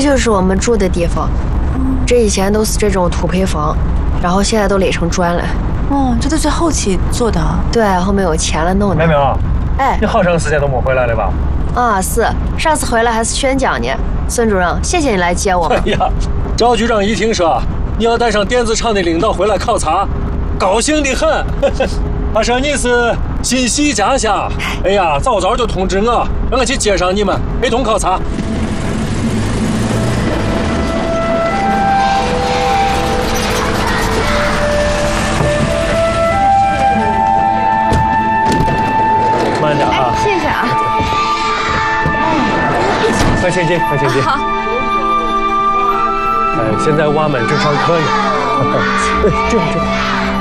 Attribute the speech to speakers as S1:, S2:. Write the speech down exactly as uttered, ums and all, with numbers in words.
S1: 就是我们住的地方。这以前都是这种土坯房，然后现在都垒成砖了。
S2: 哦，这都是后期做的。
S1: 对，后面有钱了弄的。
S3: 苗苗，
S1: 哎，
S3: 你好长时间都没回来了吧？
S1: 啊，是，上次回来还是宣讲呢。孙主任，谢谢你来接我们。
S4: 哎呀，赵局长一听说你要带上电子厂的领导回来考察，高兴得很。他说你是心系家乡，哎呀，早早就通知我，让我去接上你们，陪同考察。
S3: 慢点啊！
S1: 谢谢啊。
S3: 快前进，快前进。
S1: 好。
S3: 哎，现在娃们正上课呢。哎，这样这样。